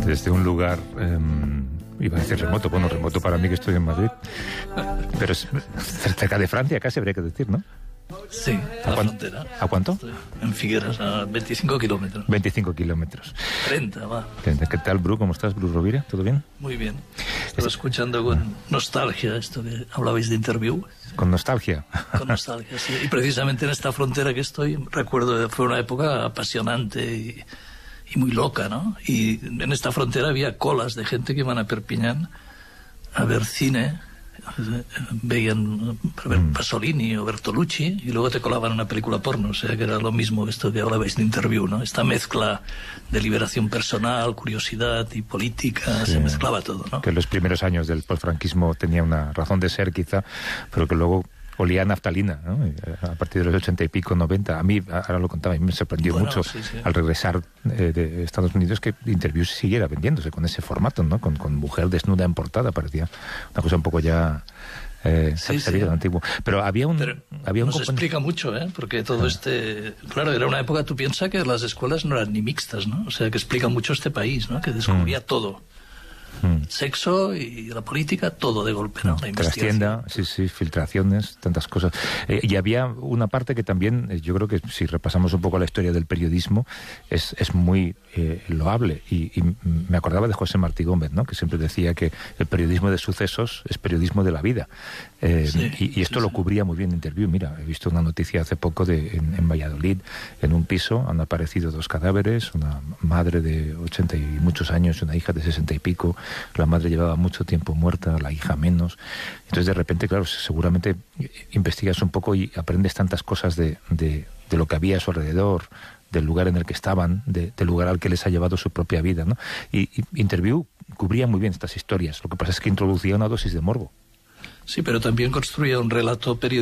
desde un lugar, iba a decir remoto, bueno, remoto para mí que estoy en Madrid, pero es cerca de Francia casi, habría que decir, ¿no? Sí, a la frontera. ¿A cuánto? Estoy en Figueras, a 25 kilómetros. 25 kilómetros. 30, va. ¿Qué tal, Bru? ¿Cómo estás, Bru Rovira? ¿Todo bien? Muy bien. Estaba escuchando con nostalgia esto que hablabais de Interview. ¿Con nostalgia? Con nostalgia, sí. Y precisamente en esta frontera que estoy, recuerdo que fue una época apasionante y muy loca, ¿no? Y en esta frontera había colas de gente que iban a Perpiñán a ver cine. Veían Pasolini o Bertolucci y luego te colaban una película porno, o sea que era lo mismo esto que hablabais de Interview, ¿no? Esta mezcla de liberación personal, curiosidad y política, sí, se mezclaba todo, ¿no? Que en los primeros años del posfranquismo tenía una razón de ser quizá, pero que luego olía a naftalina, ¿no? A partir de los 80 y pico, 90. A mí, ahora lo contaba, a mí me sorprendió mucho al regresar de Estados Unidos que Interview siguiera vendiéndose con ese formato, ¿no? Con mujer desnuda en portada, parecía una cosa un poco ya sabida, antiguo. Pero había un explica mucho, porque todo claro, era una época, tú piensas que las escuelas no eran ni mixtas, ¿no? O sea, que explica mucho este país, ¿no? Que descubría todo. Sexo y la política, todo de golpe, ¿no? La investigación. Sí, filtraciones, tantas cosas. Y había una parte que también, yo creo que si repasamos un poco la historia del periodismo, es muy loable. Y me acordaba de José Martí Gómez, ¿no? Que siempre decía que el periodismo de sucesos es periodismo de la vida. Y esto lo cubría muy bien Interview. Mira, he visto una noticia hace poco en Valladolid, en un piso han aparecido 2 cadáveres, una madre de 80 y muchos años y una hija de 60 y pico. La madre llevaba mucho tiempo muerta, la hija menos. Entonces, de repente, claro, seguramente investigas un poco y aprendes tantas cosas de lo que había a su alrededor, del lugar en el que estaban, del lugar al que les ha llevado su propia vida, ¿no? Y Interview cubría muy bien estas historias. Lo que pasa es que introducía una dosis de morbo. Sí, pero también construía un relato periodístico